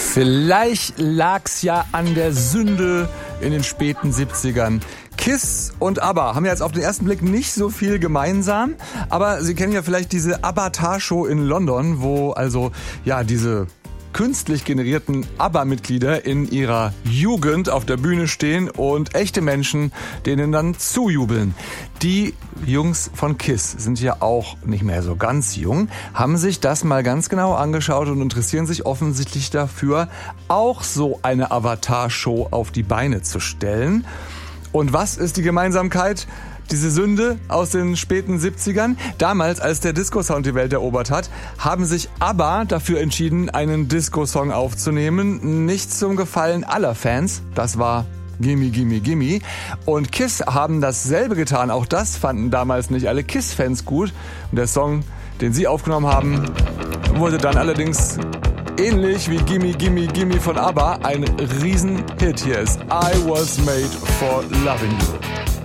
Vielleicht lag's ja an der Sünde in den späten 70ern. Kiss und ABBA haben ja jetzt auf den ersten Blick nicht so viel gemeinsam, aber Sie kennen ja vielleicht diese ABBA-Show in London, wo also ja diese künstlich generierten ABBA-Mitglieder in ihrer Jugend auf der Bühne stehen und echte Menschen denen dann zujubeln. Die Jungs von Kiss sind ja auch nicht mehr so ganz jung, haben sich das mal ganz genau angeschaut und interessieren sich offensichtlich dafür, auch so eine Avatar-Show auf die Beine zu stellen. Und was ist die Gemeinsamkeit? Diese Sünde aus den späten 70ern. Damals, als der Disco-Sound die Welt erobert hat, haben sich ABBA dafür entschieden, einen Disco-Song aufzunehmen. Nicht zum Gefallen aller Fans. Das war Gimme, Gimme, Gimme. Und Kiss haben dasselbe getan. Auch das fanden damals nicht alle Kiss-Fans gut. Und der Song, den sie aufgenommen haben, wurde dann allerdings ähnlich wie Gimme, Gimme, Gimme von ABBA ein Riesenhit. Hier ist I Was Made for Loving You.